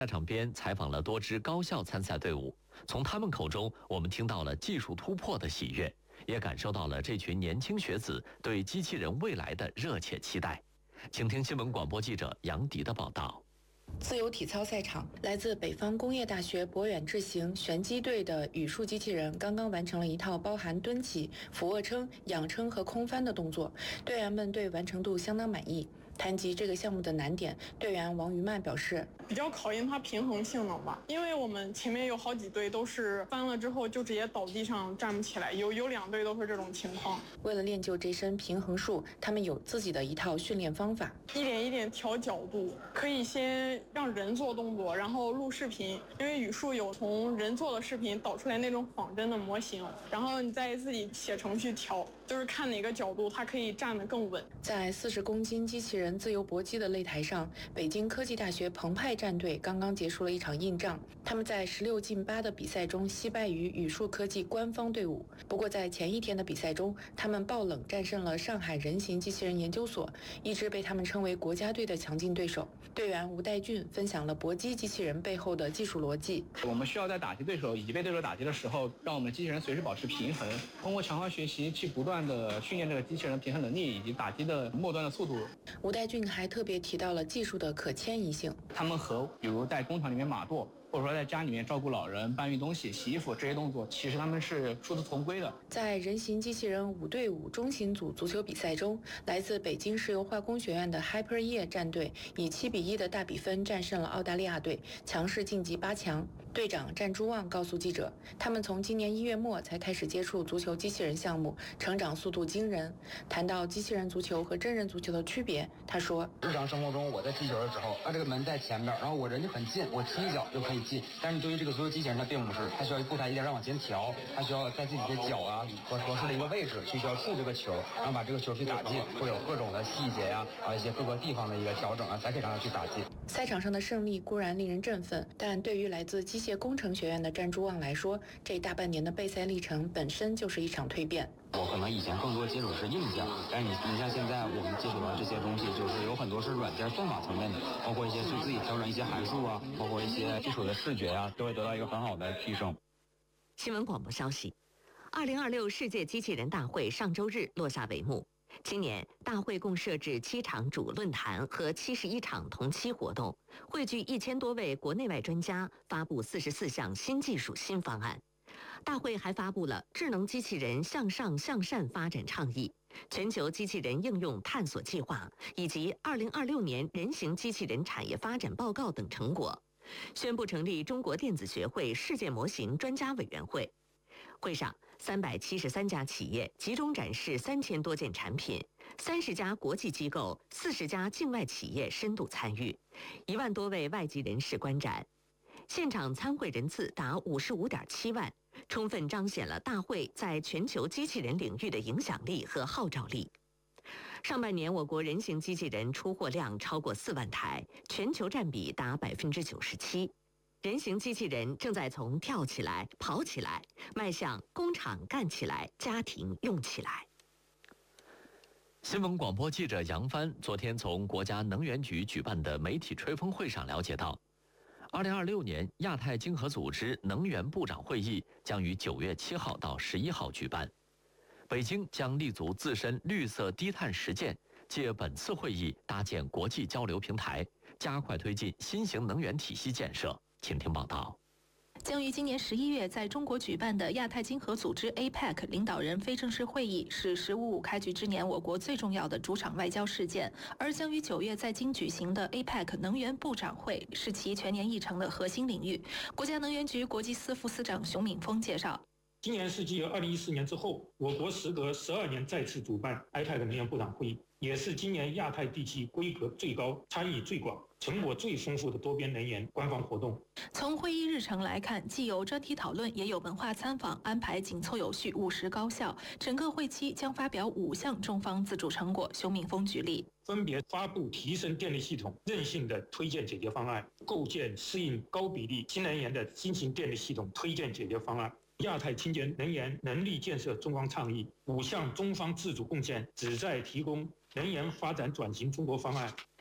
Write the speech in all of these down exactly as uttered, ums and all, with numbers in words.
赛场边采访了多支高校参赛队伍，从他们口中，我们听到了技术突破的喜悦，也感受到了这群年轻学子对机器人未来的热切期待。请听新闻广播记者杨迪的报道。 自由体操赛场，来自北方工业大学博远智行旋击队的语数机器人刚刚完成了一套包含蹲起、俯卧撑、仰撑和空翻的动作，队员们对完成度相当满意。谈及这个项目的难点，队员王于曼表示， 比较考验他平衡性能吧，因为我们前面有好几队都是翻了之后就直接倒地上站不起来，有有两队都是这种情况。 为了练就这身平衡术，他们有自己的一套训练方法， 一点一点调角度，可以先让人做动作，然后录视频，因为语数有从人做的视频导出来那种仿真的模型，然后你再自己写程序调，就是看哪个角度它可以站得更稳。 在四十公斤机器人自由搏击的擂台上，北京科技大学澎湃战队刚刚结束了一场硬仗，他们在十六进八的比赛中惜败于语数科技官方队伍。不过在前一天的比赛中，他们爆冷战胜了上海人形机器人研究所，一直被他们称为国家队的强劲对手。队员吴代俊分享了搏击机器人背后的技术逻辑。 我们需要在打击对手以及被对手打击的时候，让我们机器人随时保持平衡，通过强化学习去不断的训练这个机器人平衡能力以及打击的末端的速度。 吴代俊还特别提到了技术的可迁移性， 他们和比如在工厂里面码舵，或者说在家里面照顾老人、搬运东西、洗衣服这些动作，其实他们是殊途同归的。 在人形机器人五对五中型组足球比赛中，来自北京石油化工学院的 HyperEar 战队以七比一的大比分战胜了澳大利亚队，强势晋级八强。队长战朱旺告诉记者，他们从今年一月末才开始接触足球机器人项目，成长速度惊人。谈到机器人足球和真人足球的区别，他说： 日常生活中我在踢球的时候，啊，这个门在前面，然后我人就很近，我踢一脚就可以进。但是对于这个足球机器人，它并不是，它需要步态一点点往前调，它需要在自己的脚啊和合适的一个位置去需要触这个球，然后把这个球去打进，会有各种的细节呀、啊，啊一些各个地方的一个调整啊，才可以让它去打进。 赛场上的胜利固然令人振奋，但对于来自机械工程学院的战朱旺来说，这大半年的备赛历程本身就是一场蜕变。 我可能以前更多接触的是硬件，但是你你像现在我们接触到这些东西，就是有很多是软件算法层面的，包括一些去自己调整一些函数啊，包括一些基础的视觉啊，都会得到一个很好的提升。 新闻广播消息，二零二六世界机器人大会上周日落下帷幕。今年大会共设置七场主论坛和七十一场同期活动，汇聚一千多位国内外专家，发布四十四项新技术新方案。大会还发布了智能机器人向上向善发展倡议、全球机器人应用探索计划以及二零二六年人形机器人产业发展报告等成果，宣布成立中国电子学会世界模型专家委员会。会上，三百七十三家企业集中展示三千多件产品，三十家国际机构、四十家境外企业深度参与，一万多位外籍人士观展。现场参会人次达五十五点七万，充分彰显了大会在全球机器人领域的影响力和号召力。上半年，我国人形机器人出货量超过四万台，全球占比达百分之九十七。人形机器人正在从跳起来、跑起来，迈向工厂干起来、家庭用起来。 新闻广播记者杨帆昨天从国家能源局举办的媒体吹风会上了解到，二零二六年亚太经合组织能源部长会议将于九月七号到十一号举办。北京将立足自身绿色低碳实践，借本次会议搭建国际交流平台，加快推进新型能源体系建设。请听报道。 将于今年十一月在中国举办的亚太经合组织 A P E C 领导人非正式会议，是“十五五”开局之年我国最重要的主场外交事件；而将于九月在京举行的 A P E C 能源部长会，是其全年议程的核心领域。国家能源局国际司副司长熊敏峰介绍。 今年是继二零一四年之后，我国时隔十二年再次主办 A P E C 能源部长会议，也是今年亚太地区规格最高、参与最广、成果最丰富的多边能源官方活动。 从会议日程来看，既有专题讨论，也有文化参访，安排紧凑有序、务实高效。整个会期将发表五项中方自主成果。熊敏峰举例， 分别发布提升电力系统韧性的推荐解决方案，构建适应高比例新能源的新型电力系统推荐解决方案，亚太清洁能源能力建设中方倡议，五项中方自主贡献旨在提供能源发展转型中国方案。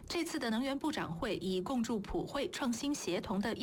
这次的能源部长会以共筑普惠、创新协同的